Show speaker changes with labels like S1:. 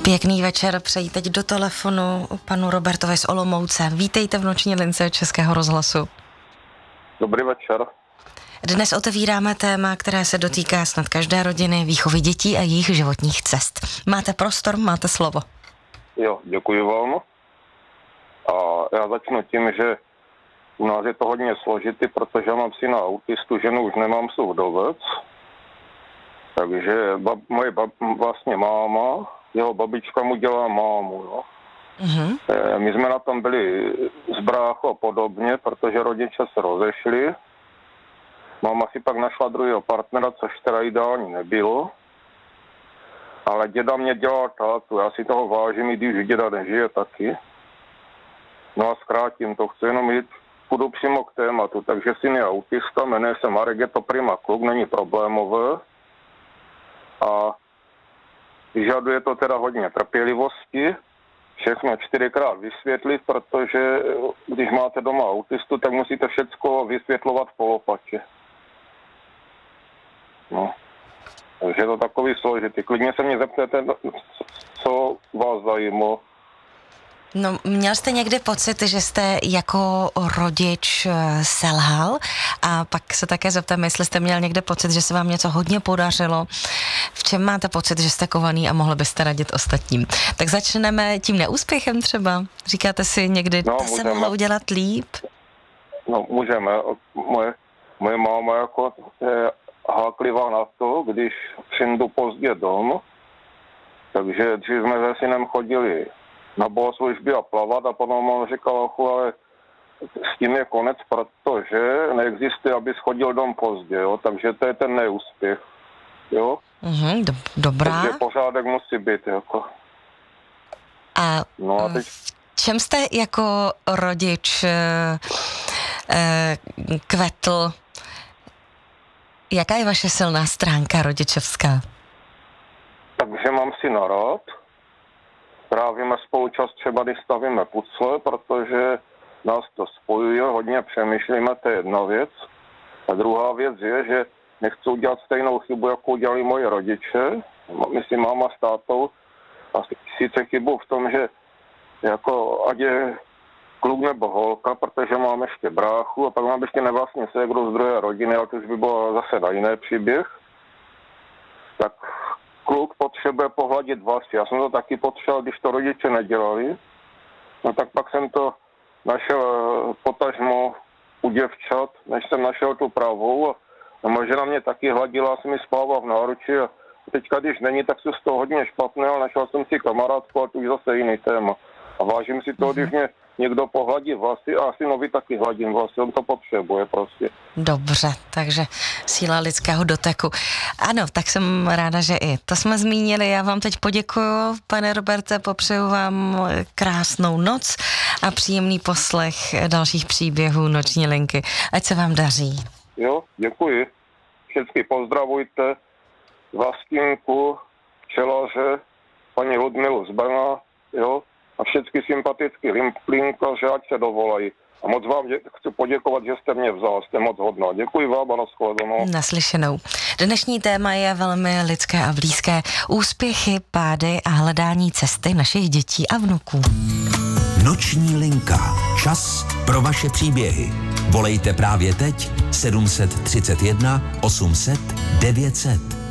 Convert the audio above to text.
S1: Pěkný večer, přeji teď do telefonu panu Robertovi z Olomouce. Vítejte v noční lince Českého rozhlasu.
S2: Dobrý večer.
S1: Dnes otevíráme téma, které se dotýká snad každé rodiny, výchovy dětí a jejich životních cest. Máte prostor, máte slovo.
S2: Jo, děkuji vám. A já začnu tím, že u nás je to hodně složitý, protože já mám syna autistu, ženu už nemám, jsou vdovec. Takže moje vlastně máma, jeho babička mu dělá mámu, jo. Mm-hmm. My jsme na tom byli s bráchou a podobně, protože rodiče se rozešli. Máma si pak našla druhého partnera, což teda ideální nebylo. Ale děda mě dělal tátu, já si toho vážím, i když děda nežije taky. No a zkrátím to, chci jenom jít, půjdu přímo k tématu. Takže syn je autista, jmenuje se Marek, je to prima kluk, není problémové. A vyžaduje to teda hodně trpělivosti, všechno 4krát vysvětlit, protože když máte doma autistu, tak musíte všecko vysvětlovat po lopatě. No. Takže je to takový složitý. Klidně se mě zeptejte, co vás zajímalo.
S1: No, měl jste někdy pocit, že jste jako rodič selhal? A pak se také zeptám, jestli jste měl někde pocit, že se vám něco hodně podařilo. V čem máte pocit, že jste kovaný a mohli byste radit ostatním? Tak začneme tím neúspěchem třeba. Říkáte si někdy, to se mohlo udělat líp?
S2: No, můžeme. Moje máma jako je háklivá na to, když přijdu pozdě dom. Takže dřív jsme se synem chodili na bohoslužby a plavat a potom on říkal, ale s tím je konec, protože neexistuje, abys chodil dom pozdě, jo? Takže to je ten neúspěch, jo?
S1: Dobrá.
S2: Takže pořádek musí být, jako.
S1: A teď v čem jste jako rodič kvetl? Jaká je vaše silná stránka rodičovská?
S2: Takže mám syna rád. Trávíme spolu čas třeba, když stavíme pucle, protože nás to spojuje, hodně přemýšlíme, to je jedna věc. A druhá věc je, že nechci udělat stejnou chybu, jako udělali moji rodiče, myslím máma s tátou, a sice chybu v tom, že jako ať je kluk nebo holka, protože mám ještě bráchu a pak mám ještě nevlastní ségru z druhé rodiny, ale to už by bylo zase na jiný příběh, tak kluk potřebuje pohladit vlasy. Já jsem to taky potřeboval, když to rodiče nedělali. No tak pak jsem to našel potažmo u děvčat, než jsem našel tu pravou. A moje žena mě taky hladila, jsem mi spával v náruči. A teďka, když není, tak jsou z toho hodně špatné, ale našel jsem si kamarádku a to už zase jiný téma. A vážím si toho, když mě někdo pohladí vlasy a synovi taky hladím vlasy, on to potřebuje prostě.
S1: Dobře, takže síla lidského doteku. Ano, tak jsem ráda, že i to jsme zmínili. Já vám teď poděkuju, pane Roberte, popřeju vám krásnou noc a příjemný poslech dalších příběhů Noční linky. Ať se vám daří.
S2: Jo, děkuji. Všechny pozdravujte, Vlastinku, včelaře, paní Ludmilu z Brna, jo, a všechny sympatický linkaře, ať se dovolají. A moc vám chci poděkovat, že jste mě vzal, jste moc hodná. Děkuji vám a nashledanou.
S1: Naslyšenou. Dnešní téma je velmi lidské a blízké. Úspěchy, pády a hledání cesty našich dětí a vnuků.
S3: Noční linka. Čas pro vaše příběhy. Volejte právě teď 731 800 900.